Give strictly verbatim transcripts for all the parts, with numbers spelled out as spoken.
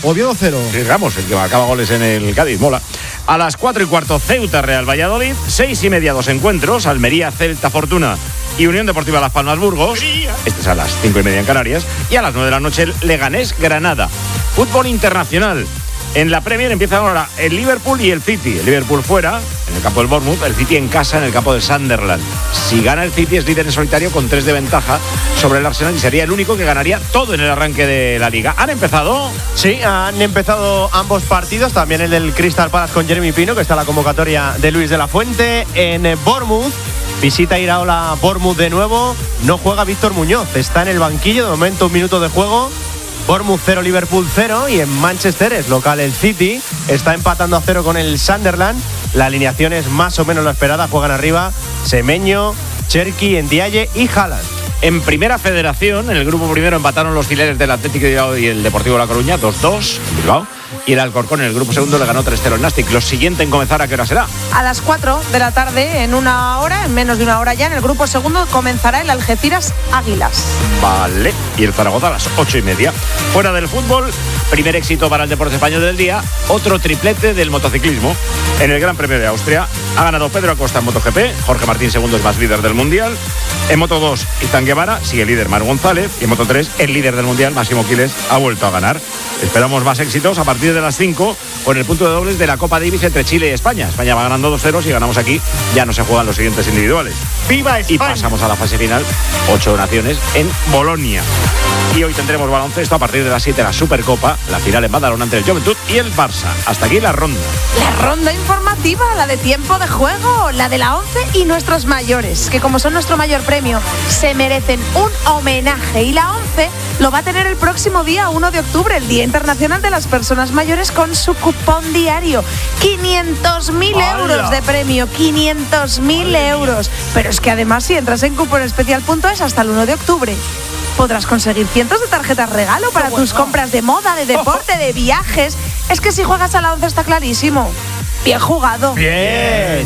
Oviedo cero. Sí, Ramos, el que marcaba goles en el Cádiz, mola. A las cuatro y cuarto, Ceuta Real Valladolid. Seis y media, dos encuentros. Almería, Celta Fortuna y Unión Deportiva Las Palmas Burgos. Este es a las cinco y media en Canarias. Y a las nueve de la noche, el Leganés Granada. Fútbol internacional. En la Premier empiezan ahora el Liverpool y el City. El Liverpool fuera, en el campo del Bournemouth, el City en casa, en el campo del Sunderland. Si gana el City es líder en solitario con tres de ventaja sobre el Arsenal y sería el único que ganaría todo en el arranque de la Liga. ¿Han empezado? Sí, han empezado ambos partidos, también el del Crystal Palace con Jeremy Pino, que está en la convocatoria de Luis de la Fuente. En Bournemouth, visita Iraola Bournemouth de nuevo, no juega Víctor Muñoz, está en el banquillo, de momento un minuto de juego. Bournemouth cero, Liverpool cero, y en Manchester es local el City, está empatando a cero con el Sunderland. La alineación es más o menos la esperada, juegan arriba Semeño, Cherki, Ndiaye y Haaland. En Primera Federación, en el grupo primero empataron los filiales del Atlético de Bilbao y el Deportivo de La Coruña, dos dos en Bilbao. Y el Alcorcón en el grupo segundo le ganó tres cero al Nastic. Lo siguiente en comenzar, ¿a qué hora será? A las cuatro de la tarde, en una hora, en menos de una hora ya, en el grupo segundo comenzará el Algeciras Águilas. Vale. Y el Zaragoza a las ocho y media. Fuera del fútbol, primer éxito para el deporte español del día, otro triplete del motociclismo. En el Gran Premio de Austria ha ganado Pedro Acosta en MotoGP, Jorge Martín segundo es más líder del Mundial. En Moto dos, Izan Guevara sigue líder Mar González. Y en Moto tres, el líder del Mundial, Máximo Quiles, ha vuelto a ganar. Esperamos más éxitos a partir de las cinco con el punto de dobles de la Copa Davis entre Chile y España. España va ganando dos cero, si ganamos aquí ya no se juegan los siguientes individuales. ¡Viva España! Y pasamos a la fase final, ocho naciones en Bolonia. Y hoy tendremos baloncesto a partir de las siete, la Supercopa, la final en Badalona entre el Juventud y el Barça. Hasta aquí la ronda. La ronda informativa, la de tiempo de juego, la de la once y nuestros mayores, que como son nuestro mayor premio, se merecen un homenaje. Y la once lo va a tener el próximo día uno de octubre, el Día Internacional de las Personas Mayores, con su cupón diario. quinientos mil euros de premio, quinientos mil euros. Pero es que además, si entras en cuponespecial punto es hasta el uno de octubre, podrás conseguir cientos de tarjetas regalo para tus compras de moda, de deporte, de viajes. Es que si juegas a la once está clarísimo. Bien jugado. Bien.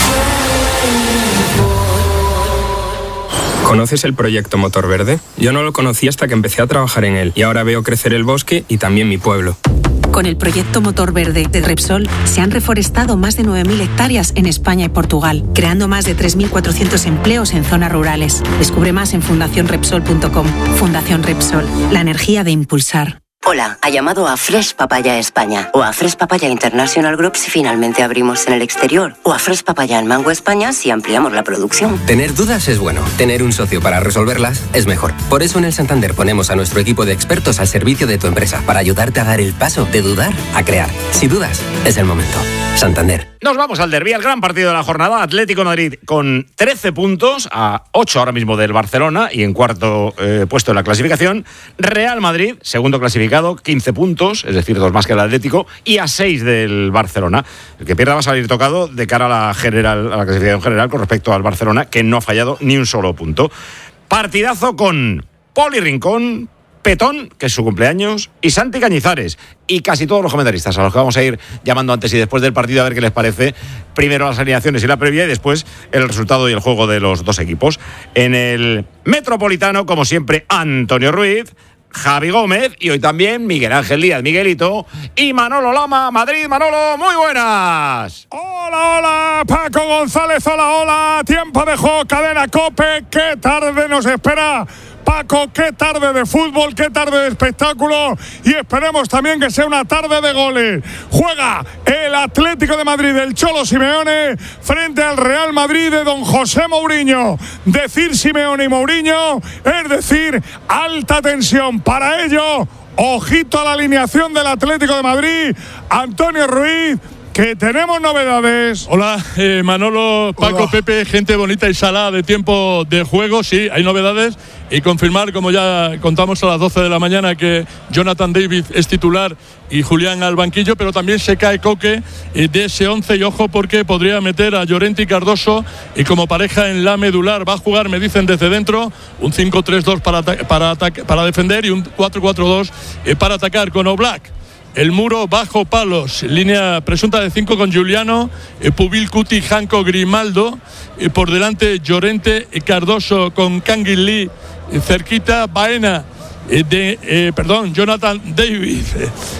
¿Conoces el proyecto Motor Verde? Yo no lo conocí hasta que empecé a trabajar en él y ahora veo crecer el bosque y también mi pueblo. Con el proyecto Motor Verde de Repsol se han reforestado más de nueve mil hectáreas en España y Portugal, creando más de tres mil cuatrocientos empleos en zonas rurales. Descubre más en fundación repsol punto com. Fundación Repsol, la energía de impulsar. Hola, ha llamado a Fresh Papaya España o a Fresh Papaya International Group si finalmente abrimos en el exterior o a Fresh Papaya en Mango España si ampliamos la producción. Tener dudas es bueno, tener un socio para resolverlas es mejor. Por eso en el Santander ponemos a nuestro equipo de expertos al servicio de tu empresa para ayudarte a dar el paso de dudar a crear. Si dudas, es el momento. Santander. Nos vamos al derbi, al gran partido de la jornada. Atlético de Madrid con trece puntos, a ocho ahora mismo del Barcelona y en cuarto eh, puesto en la clasificación. Real Madrid, segundo clasificado, quince puntos, es decir, dos más que el Atlético, y a seis del Barcelona. El que pierda va a salir tocado de cara a la general, a la clasificación general con respecto al Barcelona, que no ha fallado ni un solo punto. Partidazo con Poli Rincón, Petón, que es su cumpleaños, y Santi Cañizares, y casi todos los comentaristas a los que vamos a ir llamando antes y después del partido a ver qué les parece. Primero las alineaciones y la previa, y después el resultado y el juego de los dos equipos. En el Metropolitano, como siempre, Antonio Ruiz, Javi Gómez y hoy también Miguel Ángel Díaz, Miguelito, y Manolo Lama. Madrid, Manolo, muy buenas. Hola, hola, Paco González, hola, hola, tiempo de juego, cadena COPE, qué tarde nos espera. Paco, qué tarde de fútbol, qué tarde de espectáculo y esperemos también que sea una tarde de goles. Juega el Atlético de Madrid del Cholo Simeone frente al Real Madrid de don José Mourinho. Decir Simeone y Mourinho es decir alta tensión. Para ello, ojito a la alineación del Atlético de Madrid. Antonio Ruiz, que tenemos novedades. Hola, eh, Manolo, Paco, Hola. Pepe, gente bonita y salada de tiempo de juego. Sí, hay novedades. Y confirmar, como ya contamos a las doce de la mañana, que Jonathan David es titular y Julián al banquillo, pero también se cae Coque eh, de ese once. Y ojo, porque podría meter a Llorente y Cardoso y como pareja en la medular. Va a jugar, me dicen, desde dentro un cinco tres dos para, para, para defender y un cuatro cuatro dos eh, para atacar con Oblak. El muro bajo palos, línea presunta de cinco con Giuliano, eh, Pubil, Cuti, Janco, Grimaldo, eh, por delante Llorente, eh, Cardoso con Canguilí, eh, cerquita Baena, eh, de, eh, perdón, Jonathan David, eh,